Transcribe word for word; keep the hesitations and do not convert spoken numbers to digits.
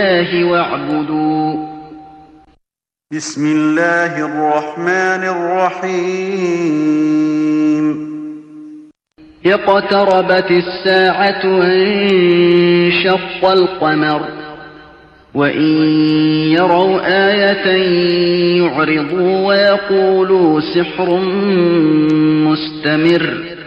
الله واعبدوا. بسم الله الرحمن الرحيم. اقتربت الساعة وانشق القمر وإن يروا آية يعرضوا ويقولوا سحر مستمر